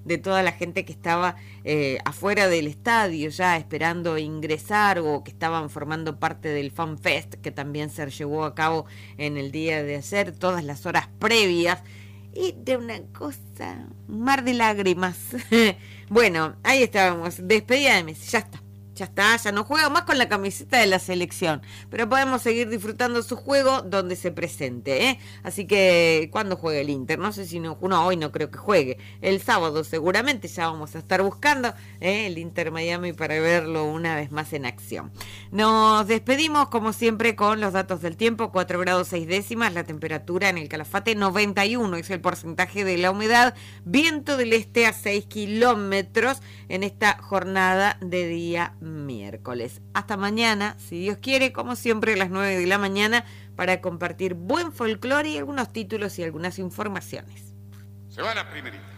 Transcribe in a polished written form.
de toda la gente que estaba afuera del estadio ya esperando ingresar o que estaban formando parte del Fan Fest, que también se llevó a cabo en el día de ayer, todas las horas previas. Y de una cosa, un mar de lágrimas. Bueno, ahí estábamos, despedida de Messi, ya está, ya no juega más con la camiseta de la selección, pero podemos seguir disfrutando su juego donde se presente, ¿eh? Así que, ¿cuándo juega el Inter? No sé si no, hoy no creo que juegue, el sábado seguramente ya vamos a estar buscando el Inter Miami para verlo una vez más en acción. Nos despedimos como siempre con los datos del tiempo: 4 grados 6 décimas, la temperatura en el Calafate 91, es el porcentaje de la humedad, viento del este a 6 kilómetros en esta jornada de día miércoles. Hasta mañana, si Dios quiere, como siempre a las 9 de la mañana, para compartir buen folclore y algunos títulos y algunas informaciones. Se va la primerita.